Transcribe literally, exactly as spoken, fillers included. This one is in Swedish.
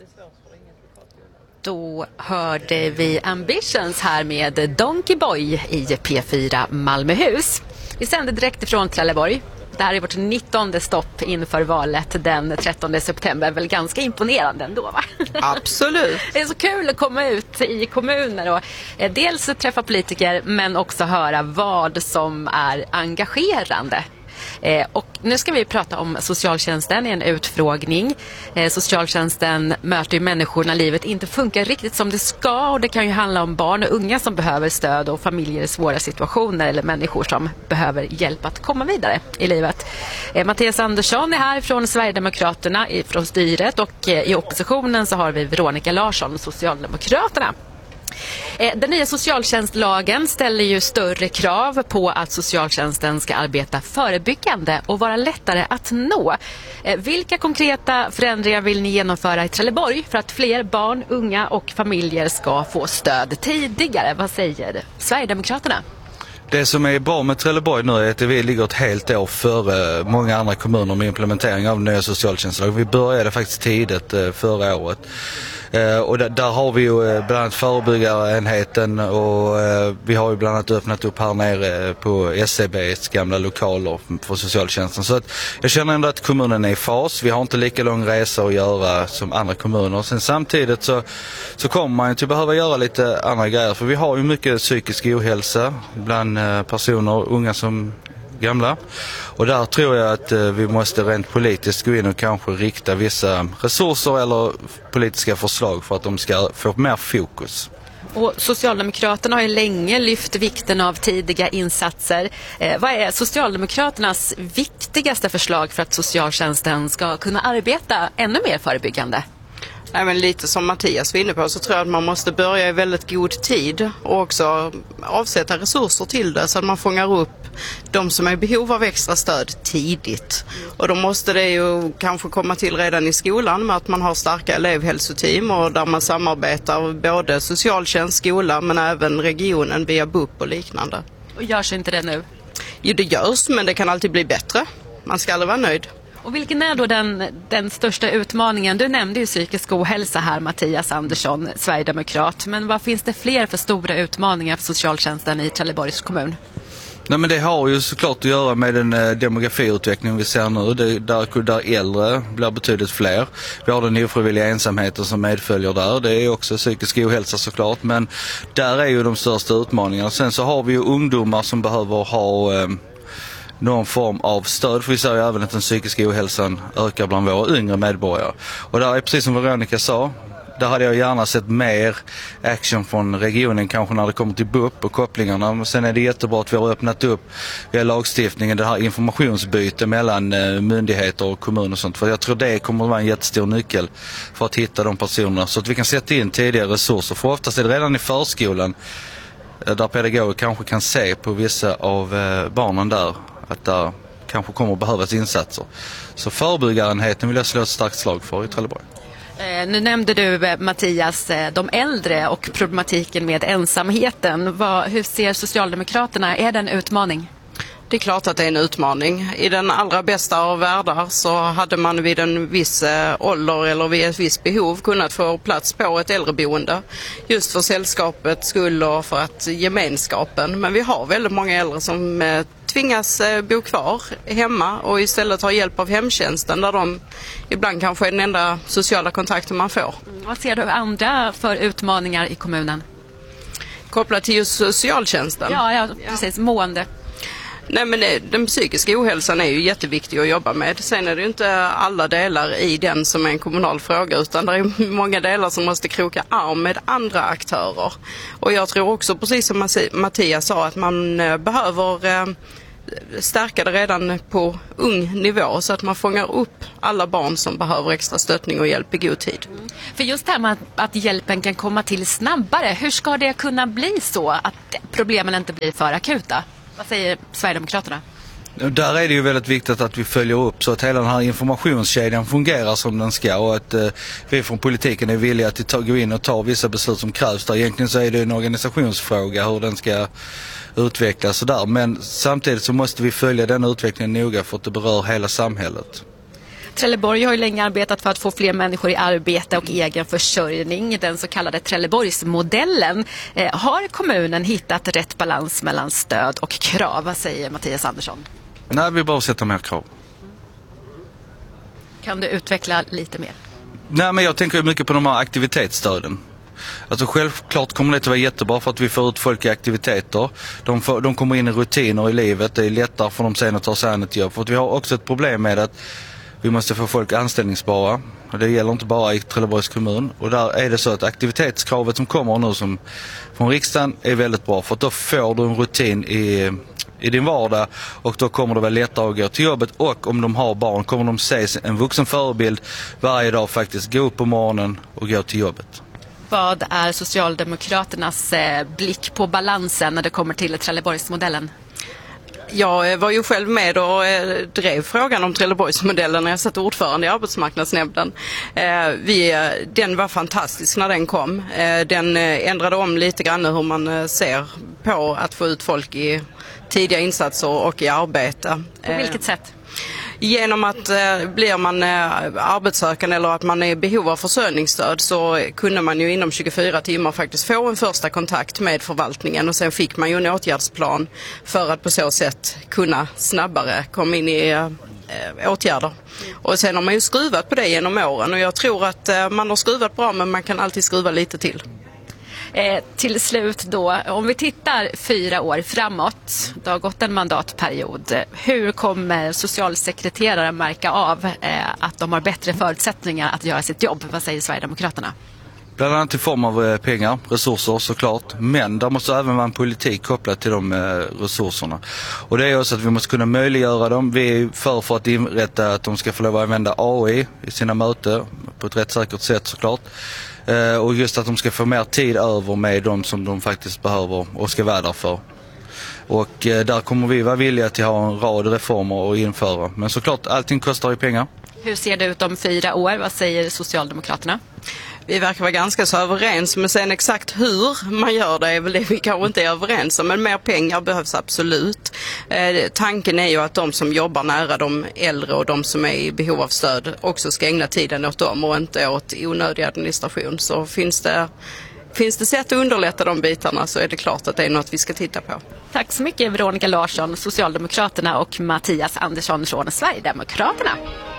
Då hörde vi Ambitions här med Donkey Boy i P fyra Malmöhus. Vi sänder direkt ifrån Trelleborg. Det här är vårt nittonde stopp inför valet den trettonde september. Väl ganska imponerande ändå, va? Absolut. Det är så kul att komma ut i kommuner och eh, dels träffa politiker men också höra vad som är engagerande. Eh, och nu ska vi prata om socialtjänsten i en utfrågning. Eh, socialtjänsten möter ju människor när livet inte funkar riktigt som det ska, och det kan ju handla om barn och unga som behöver stöd och familjer i svåra situationer eller människor som behöver hjälp att komma vidare i livet. Eh, Mattias Andersson är här från Sverigedemokraterna från styret, och eh, i oppositionen så har vi Veronica Larsson, Socialdemokraterna. Den nya socialtjänstlagen ställer ju större krav på att socialtjänsten ska arbeta förebyggande och vara lättare att nå. Vilka konkreta förändringar vill ni genomföra i Trelleborg för att fler barn, unga och familjer ska få stöd tidigare? Vad säger Sverigedemokraterna? Det som är bra med Trelleborg nu är att vi ligger ett helt år före många andra kommuner med implementering av den nya socialtjänstlagen. Vi började faktiskt tidigt förra året. Uh, och där, där har vi ju uh, bland annat förebyggarenheten, och uh, vi har ju bland annat öppnat upp här nere på S C B:s gamla lokaler för socialtjänsten. Så att jag känner ändå att kommunen är i fas. Vi har inte lika lång resa att göra som andra kommuner. Sen samtidigt så, så kommer man ju till behöva göra lite andra grejer, för vi har ju mycket psykisk ohälsa bland uh, personer, unga som gamla. Och där tror jag att eh, vi måste rent politiskt gå in och kanske rikta vissa resurser eller politiska förslag för att de ska få mer fokus. Och Socialdemokraterna har ju länge lyft vikten av tidiga insatser. Eh, vad är Socialdemokraternas viktigaste förslag för att socialtjänsten ska kunna arbeta ännu mer förebyggande? Nej, men lite som Mattias var inne på, så tror jag att man måste börja i väldigt god tid och också avsätta resurser till det så att man fångar upp de som är i behov av extra stöd tidigt. Och då måste det ju kanske komma till redan i skolan med att man har starka elevhälsoteam och där man samarbetar både socialtjänst, skola men även regionen via B U P och liknande. Och görs inte det nu? Jo, det görs, men det kan alltid bli bättre. Man ska aldrig vara nöjd. Och vilken är då den, den största utmaningen? Du nämnde ju psykisk ohälsa här, Mattias Andersson, Sverigedemokrat. Men vad finns det fler för stora utmaningar för socialtjänsten i Trelleborgs kommun? Nej, men det har ju såklart att göra med den eh, demografiutveckling vi ser nu. Det, där, där äldre blir betydligt fler. Vi har den ofrivilliga ensamheten som medföljer där. Det är också psykisk ohälsa såklart. Men där är ju de största utmaningarna. Sen så har vi ju ungdomar som behöver ha eh, någon form av stöd. För vi ser ju även att den psykiska ohälsan ökar bland våra yngre medborgare. Och där är precis som Veronica sa. Där hade jag gärna sett mer action från regionen kanske när det kommer till B U P och kopplingarna. Men sen är det jättebra att vi har öppnat upp via lagstiftningen det här informationsbyte mellan eh, myndigheter och kommuner och sånt. För jag tror det kommer att vara en jättestor nyckel för att hitta de personerna. Så att vi kan sätta in tidigare resurser. För oftast är det redan i förskolan eh, där pedagoger kanske kan se på vissa av eh, barnen där att där kanske kommer att behövas insatser. Så förebyggarenheten vill jag slå ett starkt slag för i Trelleborg. Nu nämnde du, Mattias, de äldre och problematiken med ensamheten. Vad, hur ser Socialdemokraterna? Är det en utmaning? Det är klart att det är en utmaning. I den allra bästa av världar så hade man vid en viss ålder eller vid ett visst behov kunnat få plats på ett äldreboende. Just för sällskapets skull och för att gemenskapen. Men vi har väldigt många äldre som tvingas bo kvar hemma och istället ha hjälp av hemtjänsten där de ibland kanske är den enda sociala kontakten man får. Mm, vad ser du andra för utmaningar i kommunen? Kopplat till just socialtjänsten? Ja, ja precis. Mående. Nej, men det, den psykiska ohälsan är ju jätteviktig att jobba med. Sen är det ju inte alla delar i den som är en kommunal fråga, utan det är många delar som måste kroka arm med andra aktörer. Och jag tror också, precis som Mattias sa, att man behöver eh, stärka det redan på ung nivå så att man fångar upp alla barn som behöver extra stöttning och hjälp i god tid. Mm. För just det här med att, att hjälpen kan komma till snabbare, hur ska det kunna bli så att problemen inte blir för akuta? Vad säger Sverigedemokraterna? Där är det ju väldigt viktigt att vi följer upp så att hela den här informationskedjan fungerar som den ska, och att eh, vi från politiken är villiga att ta, gå in och ta vissa beslut som krävs där. Egentligen så är det en organisationsfråga hur den ska utvecklas och där. Men samtidigt så måste vi följa den utvecklingen noga för att det berör hela samhället. Trelleborg har ju länge arbetat för att få fler människor i arbete och egen försörjning. Den så kallade Trelleborgsmodellen. Eh, har kommunen hittat rätt balans mellan stöd och krav? Vad säger Mattias Andersson? Nej, vi bara sätter mer krav. Kan du utveckla lite mer? Nej, men jag tänker mycket på de här aktivitetsstöden. Alltså självklart kommer det att vara jättebra för att vi får ut folk i aktiviteter. De, får, de kommer in i rutiner i livet. Det är lättare för dem sen att ta sig an ett jobb. För att vi har också ett problem med att vi måste få folk anställningsbara. Och det gäller inte bara i Trelleborgs kommun. Och där är det så att aktivitetskravet som kommer nu som från riksdagen är väldigt bra. För att då får du en rutin i, i din vardag och då kommer det vara lättare att gå till jobbet. Och om de har barn kommer de se en vuxen förebild varje dag faktiskt gå upp på morgonen och gå till jobbet. Vad är Socialdemokraternas eh, blick på balansen när det kommer till Trelleborgsmodellen? Jag var ju själv med och drev frågan om Trelleborgsmodellen när jag satt ordförande i arbetsmarknadsnämnden. Vi, den var fantastisk när den kom. Den ändrade om lite grann hur man ser på att få ut folk i tidiga insatser och i arbete. På vilket sätt? Genom att eh, blir man eh, arbetssökande eller att man är i behov av försörjningsstöd så kunde man ju inom tjugofyra timmar faktiskt få en första kontakt med förvaltningen och sen fick man ju en åtgärdsplan för att på så sätt kunna snabbare komma in i eh, åtgärder. Och sen har man ju skruvat på det genom åren och jag tror att eh, man har skruvat bra men man kan alltid skruva lite till. Eh, till slut då, om vi tittar fyra år framåt, det har gått en mandatperiod, hur kommer socialsekreterare märka av eh, att de har bättre förutsättningar att göra sitt jobb? Vad säger Sverigedemokraterna? Bland annat i form av pengar, resurser såklart, men där måste även vara en politik kopplad till de resurserna. Och det är också att vi måste kunna möjliggöra dem. Vi är för för att inrätta att de ska få lov att använda A I i sina möten på ett rätt säkert sätt såklart. Och just att de ska få mer tid över med de som de faktiskt behöver och ska vara där för. Och där kommer vi vara villiga till att ha en rad reformer att införa. Men såklart, allting kostar ju pengar. Hur ser det ut om fyra år? Vad säger Socialdemokraterna? Vi verkar vara ganska så överens, men sen exakt hur man gör det är väl det vi kanske inte är överens om. Men mer pengar behövs absolut. Eh, tanken är ju att de som jobbar nära de äldre och de som är i behov av stöd också ska ägna tiden åt dem och inte åt onödig administration. Så finns det, finns det sätt att underlätta de bitarna så är det klart att det är något vi ska titta på. Tack så mycket Veronica Larsson, Socialdemokraterna och Mattias Andersson från Sverigedemokraterna.